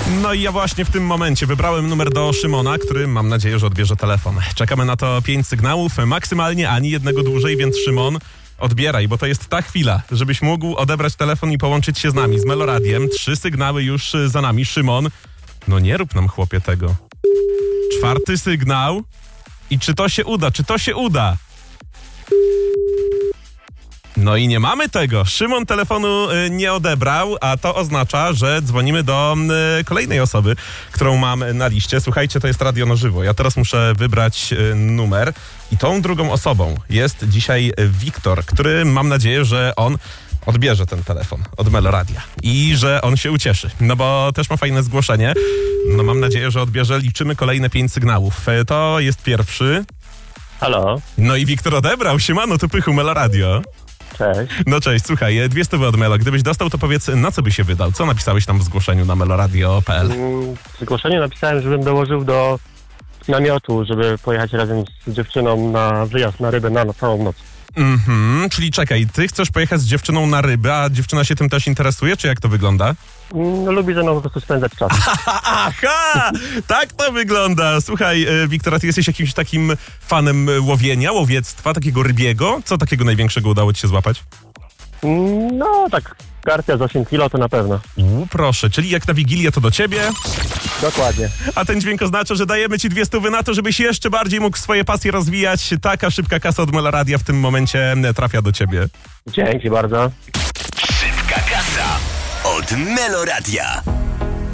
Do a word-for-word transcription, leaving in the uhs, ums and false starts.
No i ja właśnie w tym momencie wybrałem numer do Szymona, który mam nadzieję, że odbierze telefon. Czekamy na to pięć sygnałów, maksymalnie ani jednego dłużej, więc Szymon, odbieraj, bo to jest ta chwila, żebyś mógł odebrać telefon i połączyć się z nami, z Meloradiem. Trzy sygnały już za nami. Szymon, no nie rób nam, chłopie, tego. Czwarty sygnał. I czy to się uda? Czy to się uda? No i nie mamy tego. Szymon telefonu y, nie odebrał, a to oznacza, że dzwonimy do y, kolejnej osoby, którą mam na liście. Słuchajcie, to jest radio na żywo. Ja teraz muszę wybrać y, numer i tą drugą osobą jest dzisiaj Wiktor, który mam nadzieję, że on odbierze ten telefon od Meloradia i że on się ucieszy, no bo też ma fajne zgłoszenie. No mam nadzieję, że odbierze. Liczymy kolejne pięć sygnałów. Y, to jest pierwszy. Halo. No i Wiktor odebrał. Siemano, tu Pychu, Meloradio. Cześć. No cześć, słuchaj, dwie stówy od Melo. Gdybyś dostał, to powiedz, na co by się wydał? Co napisałeś tam w zgłoszeniu na meloradio kropka p l? W zgłoszeniu napisałem, żebym dołożył do namiotu, żeby pojechać razem z dziewczyną na wyjazd na rybę na, na całą noc. Mhm, czyli czekaj, ty chcesz pojechać z dziewczyną na rybę, a dziewczyna się tym też interesuje, czy jak to wygląda? No, lubi ze mną po prostu spędzać czas. Aha, tak to wygląda. Słuchaj, Wiktor, ty jesteś jakimś takim fanem łowienia, łowiectwa, takiego rybiego? Co takiego największego udało ci się złapać? No, tak, karpia z osiem kilo to na pewno. U, proszę, czyli jak na Wigilię to do ciebie? Dokładnie. A ten dźwięk oznacza, że dajemy ci dwie stówy na to, żebyś jeszcze bardziej mógł swoje pasje rozwijać. Taka szybka kasa od Meloradia w tym momencie trafia do ciebie. Dzięki bardzo. Szybka kasa od Meloradia.